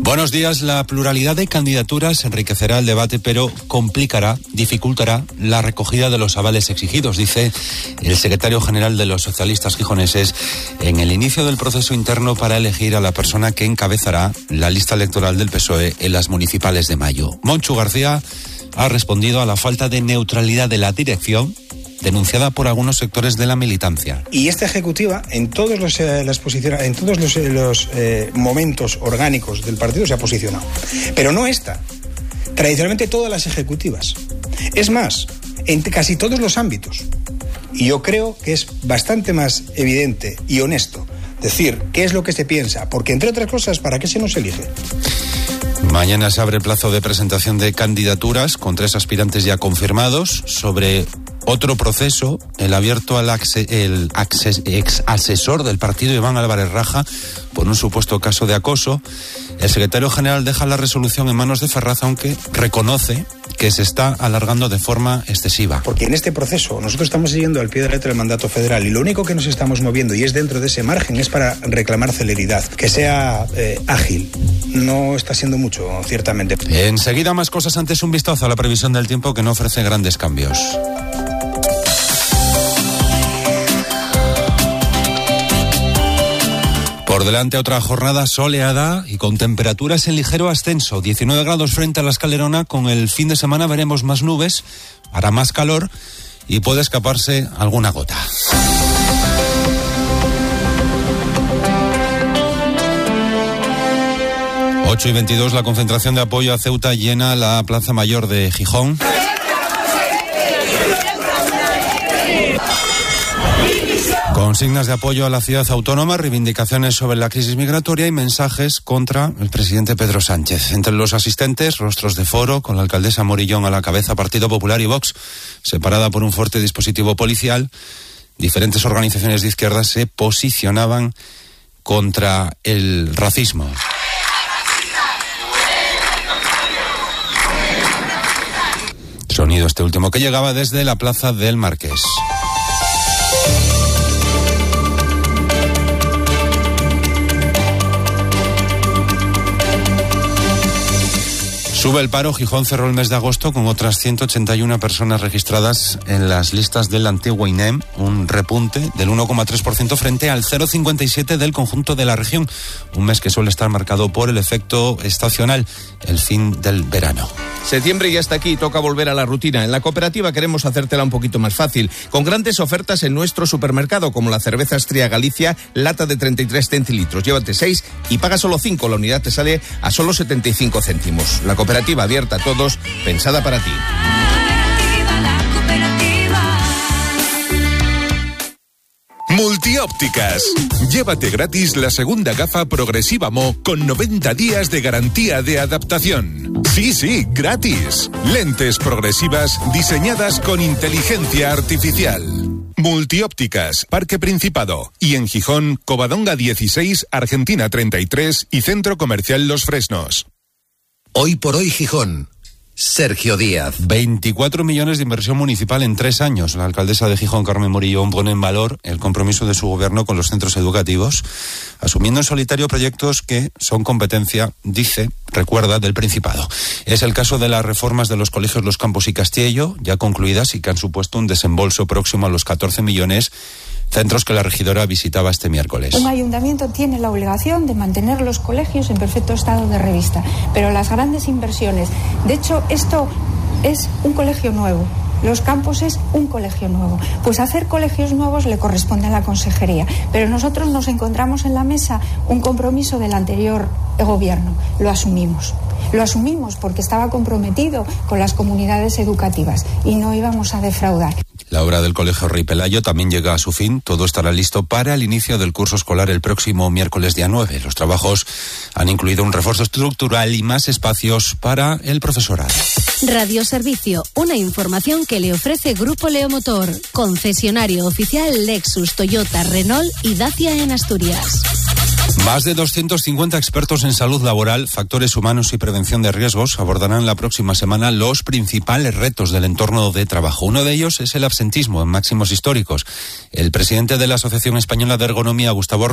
Buenos días. La pluralidad de candidaturas enriquecerá el debate, pero dificultará la recogida de los avales exigidos, dice el secretario general de los socialistas gijoneses en el inicio del proceso interno para elegir a la persona que encabezará la lista electoral del PSOE en las municipales de mayo. Monchu García ha respondido a la falta de neutralidad de la dirección denunciada por algunos sectores de la militancia. Y esta ejecutiva, en todos los momentos orgánicos del partido se ha posicionado. Pero no esta. Tradicionalmente todas las ejecutivas. Es más, en casi todos los ámbitos. Y yo creo que es bastante más evidente y honesto decir qué es lo que se piensa, porque entre otras cosas, ¿para qué se nos elige? Mañana se abre el plazo de presentación de candidaturas con 3 aspirantes ya confirmados sobre otro proceso, el abierto al ex asesor del partido Iván Álvarez Raja por un supuesto caso de acoso. El secretario general deja la resolución en manos de Ferraz, aunque reconoce que se está alargando de forma excesiva. Porque en este proceso nosotros estamos siguiendo al pie de la letra del mandato federal y lo único que nos estamos moviendo, y es dentro de ese margen, es para reclamar celeridad, que sea ágil. No está siendo mucho, ciertamente. Enseguida más cosas, antes un vistazo a la previsión del tiempo, que no ofrece grandes cambios. Por delante otra jornada soleada y con temperaturas en ligero ascenso. 19 grados frente a la Escalerona. Con el fin de semana veremos más nubes, hará más calor y puede escaparse alguna gota. Ocho y 22, la concentración de apoyo a Ceuta llena la Plaza Mayor de Gijón. Consignas de apoyo a la ciudad autónoma, reivindicaciones sobre la crisis migratoria y mensajes contra el presidente Pedro Sánchez. Entre los asistentes, rostros de foro, con la alcaldesa Morillón a la cabeza, Partido Popular y Vox, separada por un fuerte dispositivo policial. Diferentes organizaciones de izquierda se posicionaban contra el racismo. Sonido este último que llegaba desde la Plaza del Marqués. Sube el paro. Gijón cerró el mes de agosto con otras 181 personas registradas en las listas del antiguo INEM, un repunte del 1,3% frente al 0,57% del conjunto de la región, un mes que suele estar marcado por el efecto estacional, el fin del verano. Septiembre ya está aquí, toca volver a la rutina. En la cooperativa queremos hacértela un poquito más fácil, con grandes ofertas en nuestro supermercado, como la cerveza Astria Galicia, lata de 33 centilitros. Llévate 6 y paga solo 5, la unidad te sale a solo 75 céntimos. La cooperativa abierta a todos, pensada para ti. Multiópticas. Llévate gratis la segunda gafa progresiva Mo con 90 días de garantía de adaptación. Sí, gratis. Lentes progresivas diseñadas con inteligencia artificial. Multiópticas, Parque Principado. Y en Gijón, Covadonga 16, Argentina 33 y Centro Comercial Los Fresnos. Hoy por hoy Gijón. Sergio Díaz. 24 millones de inversión municipal en 3 años. La alcaldesa de Gijón, Carmen Morillón, pone en valor el compromiso de su gobierno con los centros educativos, asumiendo en solitario proyectos que son competencia, recuerda, del Principado. Es el caso de las reformas de los colegios Los Campos y Castiello, ya concluidas y que han supuesto un desembolso próximo a los 14 millones, centros que la regidora visitaba este miércoles. Un ayuntamiento tiene la obligación de mantener los colegios en perfecto estado de revista, pero las grandes inversiones, de hecho esto es un colegio nuevo, Los Campos es un colegio nuevo, pues hacer colegios nuevos le corresponde a la consejería, pero nosotros nos encontramos en la mesa un compromiso del anterior gobierno, lo asumimos porque estaba comprometido con las comunidades educativas y no íbamos a defraudar. La obra del Colegio Rey Pelayo también llega a su fin. Todo estará listo para el inicio del curso escolar el próximo miércoles día 9. Los trabajos han incluido un refuerzo estructural y más espacios para el profesorado. Radio Servicio, una información que le ofrece Grupo Leomotor, concesionario oficial Lexus, Toyota, Renault y Dacia en Asturias. Más de 250 expertos en salud laboral, factores humanos y prevención de riesgos abordarán la próxima semana los principales retos del entorno de trabajo. Uno de ellos es el absentismo en máximos históricos. El presidente de la Asociación Española de Ergonomía, Gustavo